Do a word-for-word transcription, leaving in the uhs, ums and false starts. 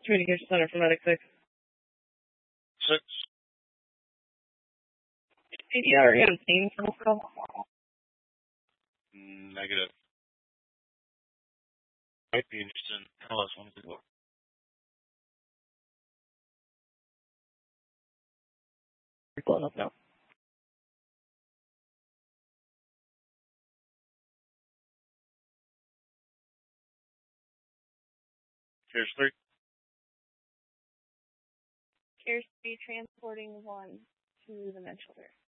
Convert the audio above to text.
Communication Center for Medic six. Six. C D R, are you on scene for this call? Negative. Might be interested in L S one people. You're blowing up now. Here's three. Here's three transporting one to the med shelter.